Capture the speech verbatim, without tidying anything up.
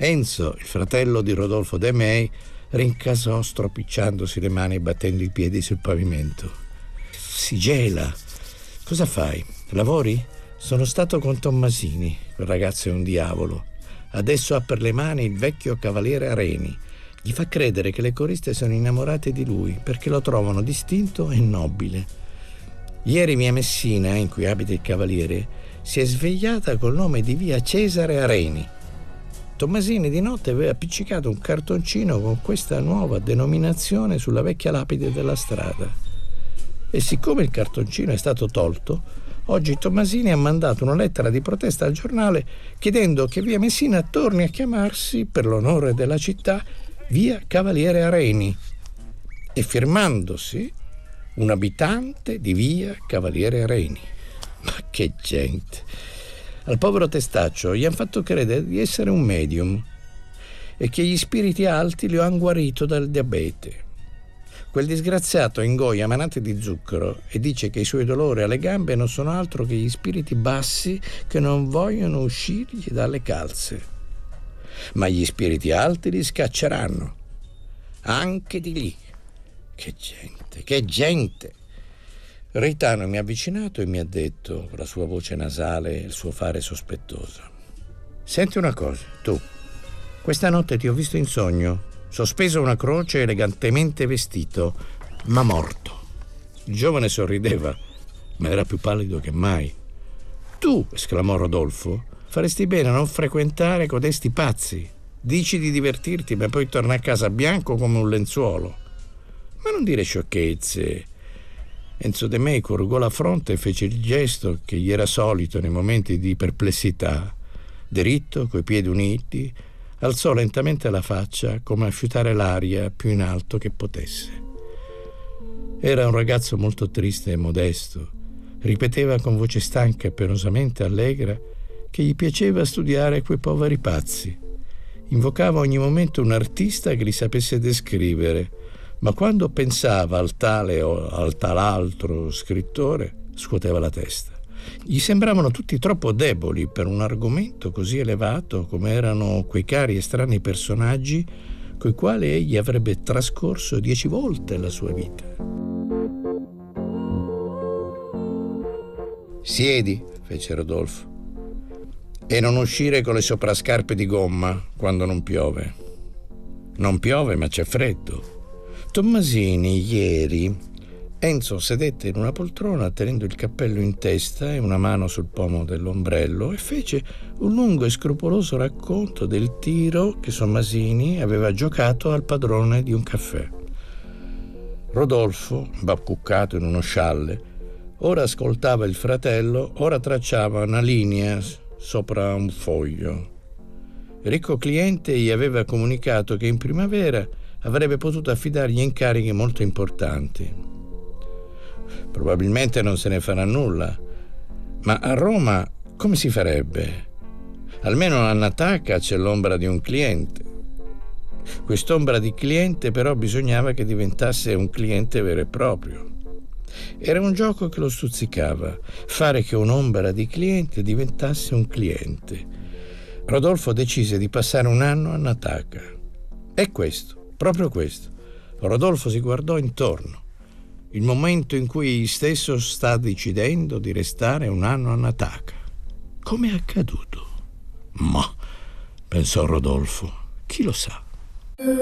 Enzo, il fratello di Rodolfo De May, rincasò stropicciandosi le mani e battendo i piedi sul pavimento. Si gela. Cosa fai? Lavori? Sono stato con Tommasini. Quel ragazzo è un diavolo. Adesso ha per le mani il vecchio cavaliere Areni. Gli fa credere che le coriste sono innamorate di lui perché lo trovano distinto e nobile. Ieri via Messina, in cui abita il cavaliere, si è svegliata col nome di via Cesare Areni. Tommasini di notte aveva appiccicato un cartoncino con questa nuova denominazione sulla vecchia lapide della strada. E siccome il cartoncino è stato tolto, oggi Tommasini ha mandato una lettera di protesta al giornale chiedendo che via Messina torni a chiamarsi, per l'onore della città, via Cavaliere Areni, e firmandosi un abitante di via Cavaliere Areni. Ma che gente! Al povero testaccio gli hanno fatto credere di essere un medium e che gli spiriti alti lo hanno guarito dal diabete. Quel disgraziato ingoia manate di zucchero e dice che i suoi dolori alle gambe non sono altro che gli spiriti bassi che non vogliono uscirgli dalle calze. Ma gli spiriti alti li scacceranno, anche di lì. Che gente, che gente! Reitano mi ha avvicinato e mi ha detto, con la sua voce nasale e il suo fare sospettoso: senti una cosa, tu, questa notte ti ho visto in sogno, sospeso a una croce, elegantemente vestito, ma morto. Il giovane sorrideva, ma era più pallido che mai. Tu, esclamò Rodolfo, faresti bene a non frequentare codesti pazzi. Dici di divertirti, ma poi torna a casa bianco come un lenzuolo. Ma non dire sciocchezze. Enzo De May corrugò la fronte e fece il gesto che gli era solito nei momenti di perplessità. Diritto, coi piedi uniti, alzò lentamente la faccia come a fiutare l'aria più in alto che potesse. Era un ragazzo molto triste e modesto. Ripeteva con voce stanca e penosamente allegra che gli piaceva studiare quei poveri pazzi. Invocava ogni momento un artista che li sapesse descrivere, ma quando pensava al tale o al tal'altro scrittore scuoteva la testa. Gli sembravano tutti troppo deboli per un argomento così elevato come erano quei cari e strani personaggi coi quali egli avrebbe trascorso dieci volte la sua vita. Siedi, fece Rodolfo, e non uscire con le soprascarpe di gomma quando non piove. Non piove, ma c'è freddo. Tommasini ieri... Enzo sedette in una poltrona tenendo il cappello in testa e una mano sul pomo dell'ombrello e fece un lungo e scrupoloso racconto del tiro che Tommasini aveva giocato al padrone di un caffè. Rodolfo, imbacuccato in uno scialle, ora ascoltava il fratello, ora tracciava una linea sopra un foglio. Il ricco cliente gli aveva comunicato che in primavera avrebbe potuto affidargli incarichi molto importanti. Probabilmente non se ne farà nulla, ma a Roma come si farebbe? Almeno a Nataca c'è l'ombra di un cliente. Quest'ombra di cliente però bisognava che diventasse un cliente vero e proprio. Era un gioco che lo stuzzicava, fare che un'ombra di cliente diventasse un cliente. Rodolfo decise di passare un anno a Nataca. E questo, proprio questo. Rodolfo si guardò intorno. Il momento in cui egli stesso sta decidendo di restare un anno a Nataca. Come è accaduto? Ma, pensò Rodolfo, chi lo sa?